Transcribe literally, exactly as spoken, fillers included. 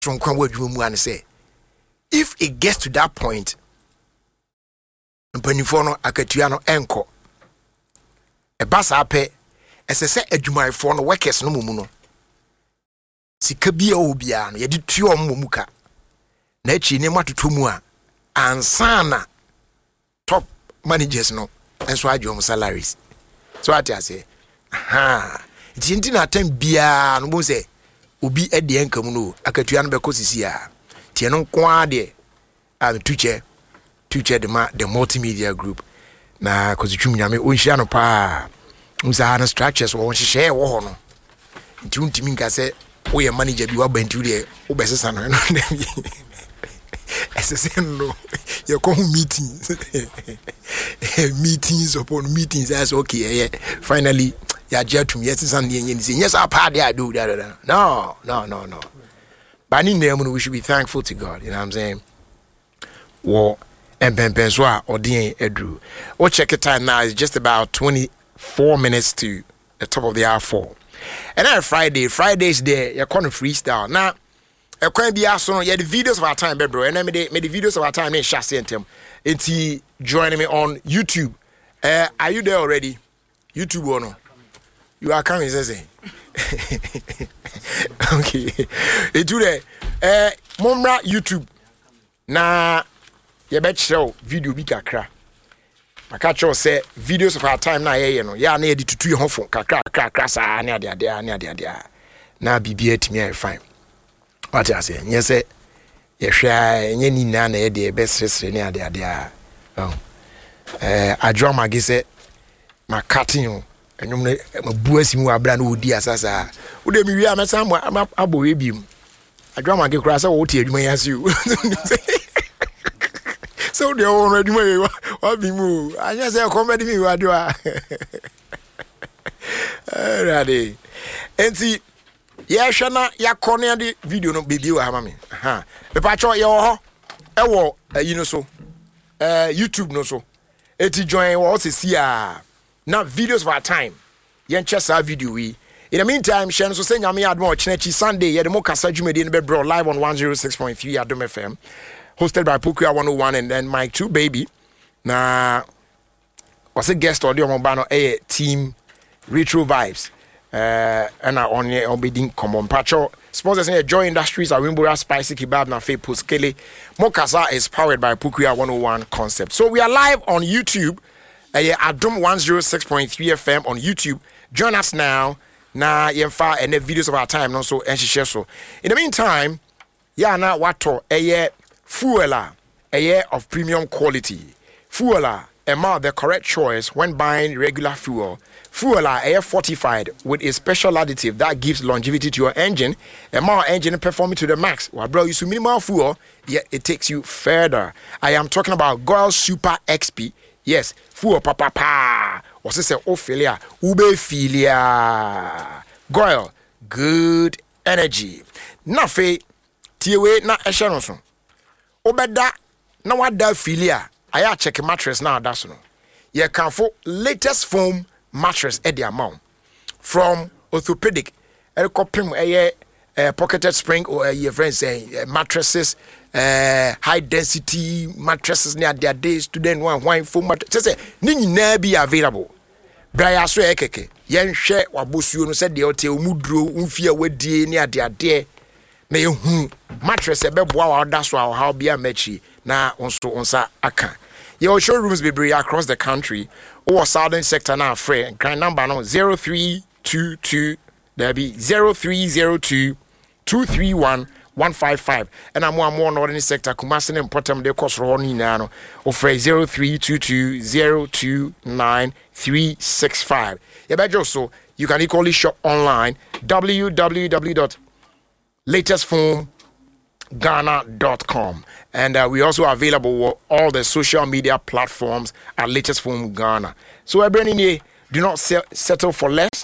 so nkwa wadwuma mu an say if it gets to that point mpanifo no akatua no enko e basa pe ese se adwumayfo no workers no mumu no sika bia obia no ye de tuo mu ka na achi ne matoto mu a ansana top managers no enso adwom salaries so ati ase ha ti nti na time bia no bo se obi ede enkamu no akatua no be kosisi a tie no kwa de a tuche tuche de ma the multimedia group na kozitwum nyame onhia no pa unsa na structures wo hye wo ho no nti untimi nka se wo ye manager bi wa bantu de wo besesa no no ssn no you come meetings meetings upon meetings as okay yeah finally ya jetum yes san de yen yes our party I do that no no no no but in name we should be thankful to God, you know what I'm saying. Wo empen so a odin edru o check it time now is just about twenty-four minutes to the top of the hour four. And then Friday Fridays there you call freestyle now. E kwan bia so no ye the videos of our time bro and me the me the videos of our time in share sentem enti join me on YouTube. Uh, are you there already? YouTube or no? You are coming say okay e do there eh momra YouTube na ye be show video bi kakra maka cho say videos of our time na ye ye no ya na ye di tutu ye hofo kakra kakra sa na ade ade na ade ade na bibia timi e fine what I say yes say ye hwa nye ni na na ye de be sresre na ade ade a oh eh adwo magi say makatin o enum ne mabuasi mu abra na odi asasa wo de mi wi amesa abo we biem adwo magi kura say wo ti adwuma yase o so they all ready me wa bi mu anya say comedy me wa do a ready enti ya hwana ya kone de video no bebi wa ha me ha be pa cho ye wo ho e wo yi no so eh YouTube no so eti join wo se see a na videos of our time yen check our video we in the meantime share so say nyame admo o chenachi Sunday ye de mo kasa dwumede no be bro live on one oh six point three Adom F M hosted by Pokua one oh one and then Mike two baby na was a guest audio mobano a team retro vibes uh and on here obeding common patcho sponsors in Joy Industries are Wimbora Spicy Kebab na Fe Puskele Mokasa is powered by Pokua one oh one concept. So we are live on YouTube uh, Adom one oh six point three F M on YouTube. Join us now na yemfa and the videos of our time no so and share so in the meantime yeah na wato a fuela a year of premium quality. Fuela, amount the correct choice when buying regular fuel. Fuela, air fortified with a special additive that gives longevity to your engine. Amount engine performing to the max. Well, bro, you see minimal fuel, yeah, it takes you further. I am talking about Goil Super X P. Yes, fuel pa pa pa. What's it say? Ophelia, ube filia. Goil, good energy. Nafe, tiwe na esharonson. Obeda na wada filia aya check mattress na that's no ye can for latest foam mattress e the amount from orthopedic e kopim eye uh, pocketed spring or uh, your friends say uh, mattresses uh, high density mattresses near their day student one wine foam mattress say ni nyina bi available braya so ekeke yen hwe wabosuo no say de o te omudro umfia wadie ni ade ade na yehu mattress ebe boa wa da so a how bia machi na onso onsa aka your showrooms be bring across the country or southern sector na free grand number no zero three two two there be zero three zero two two three one one five five and I'm one more northern sector Kumasi and Potom de cost ro ni na no offer zero three two two zero two nine three six five yeah bejo so you can equally shop online w w w dot latest foam ghana dot com and uh, we also available on all the social media platforms at Latest Foam Ghana. So everybody do not se- settle for less.